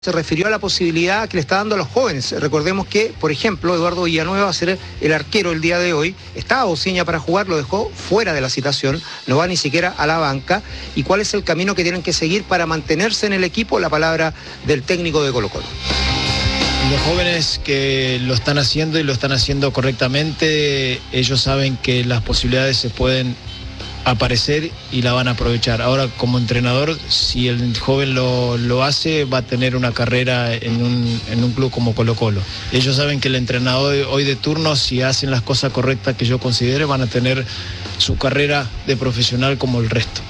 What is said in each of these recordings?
Se refirió a la posibilidad que le está dando a los jóvenes. Recordemos que, por ejemplo, Eduardo Villanueva va a ser el arquero el día de hoy. Estaba Ociña para jugar, lo dejó fuera de la citación, no va ni siquiera a la banca. ¿Y cuál es el camino que tienen que seguir para mantenerse en el equipo? La palabra del técnico de Colo-Colo. Los jóvenes que lo están haciendo y lo están haciendo correctamente, ellos saben que las posibilidades se pueden aparecer y la van a aprovechar. Ahora, como entrenador, si el joven lo hace, va a tener una carrera en un club como Colo-Colo. Ellos saben que el entrenador hoy de turno, si hacen las cosas correctas que yo considere, van a tener su carrera de profesional como el resto.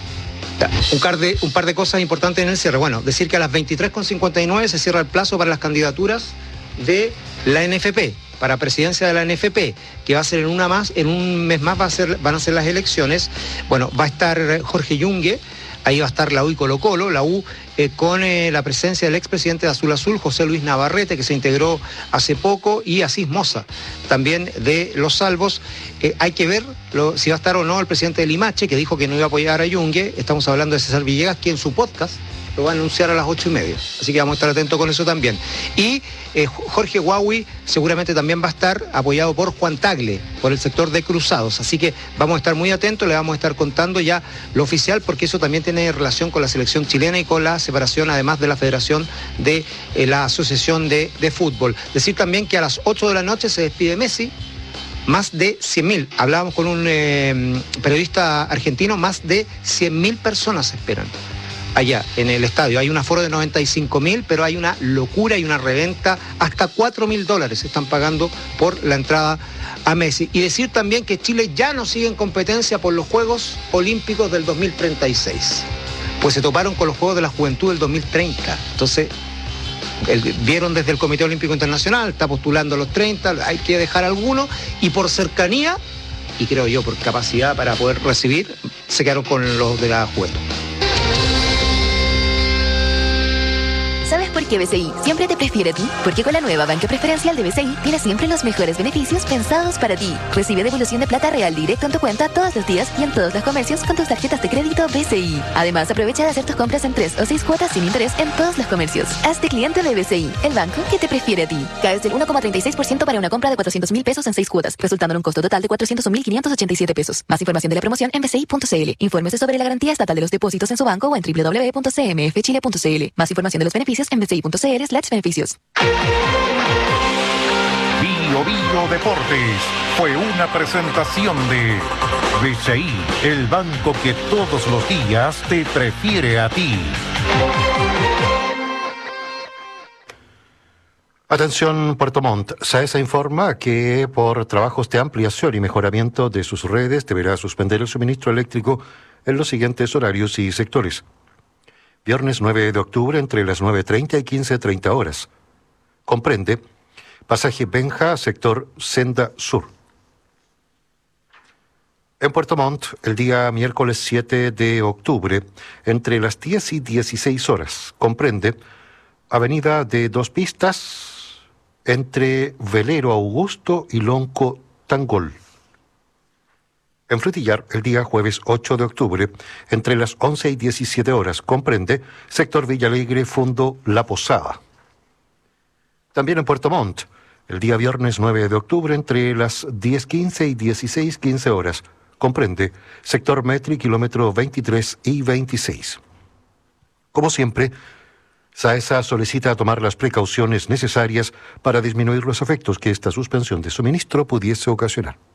Un par de cosas importantes en el cierre. Bueno, decir que a las 23:59 se cierra el plazo para las candidaturas de la NFP, para presidencia de la NFP, que va a ser en un mes más van a ser las elecciones. Bueno, va a estar Jorge Yungue, ahí va a estar la U y Colo-Colo, la U con la presencia del expresidente de Azul Azul, José Luis Navarrete, que se integró hace poco, y Asís Moza, también de Los Salvos. Hay que ver si va a estar o no el presidente de Limache, que dijo que no iba a apoyar a Yungue. Estamos hablando de César Villegas, que en su podcast lo va a anunciar a las 8:30. Así que vamos a estar atentos con eso también. Y Jorge Huawi seguramente también va a estar apoyado por Juan Tagle, por el sector de Cruzados. Así que vamos a estar muy atentos, le vamos a estar contando ya lo oficial, porque eso también tiene relación con la selección chilena y con la separación, además de la Federación de la Asociación de Fútbol. Decir también que a las 8 de la noche se despide Messi. Más de 100.000. Hablábamos con un periodista argentino, más de 100.000 personas esperan allá en el estadio. Hay un aforo de 95.000, pero hay una locura y una reventa. Hasta $4.000 están pagando por la entrada a Messi. Y decir también que Chile ya no sigue en competencia por los Juegos Olímpicos del 2036. Pues se toparon con los Juegos de la Juventud del 2030. Entonces, vieron desde el Comité Olímpico Internacional, está postulando los 30, hay que dejar algunos, y por cercanía, y creo yo por capacidad para poder recibir, se quedaron con los de la Juventud. ¿Sabes por qué BCI siempre te prefiere a ti? Porque con la nueva banca preferencial de BCI tienes siempre los mejores beneficios pensados para ti. Recibe devolución de plata real directo en tu cuenta todos los días y en todos los comercios con tus tarjetas de crédito BCI. Además, aprovecha de hacer tus compras en 3 o 6 cuotas sin interés en todos los comercios. Hazte cliente de BCI, el banco que te prefiere a ti. Caes del 1,36% para una compra de 400.000 pesos en 6 cuotas, resultando en un costo total de 401.587 pesos. Más información de la promoción en bci.cl. Infórmese sobre la garantía estatal de los depósitos en su banco o en www.cmfchile.cl. Más información de los beneficios en bci.cl/beneficios. Bio Bio Deportes fue una presentación de BCI, el banco que todos los días te prefiere a ti. Atención Puerto Montt, SAESA informa que por trabajos de ampliación y mejoramiento de sus redes deberá suspender el suministro eléctrico en los siguientes horarios y sectores. Viernes 9 de octubre entre las 9:30 y 15:30 horas. Comprende pasaje Benja, sector Senda Sur. En Puerto Montt, el día miércoles 7 de octubre, entre las 10 y 16 horas. Comprende avenida de 2 pistas entre Velero Augusto y Lonco Tangol. En Frutillar, el día jueves 8 de octubre, entre las 11 y 17 horas, comprende sector Villa Alegre, Fundo La Posada. También en Puerto Montt, el día viernes 9 de octubre, entre las 10:15 y 16:15 horas, comprende sector Metri, kilómetro 23 y 26. Como siempre, SAESA solicita tomar las precauciones necesarias para disminuir los efectos que esta suspensión de suministro pudiese ocasionar.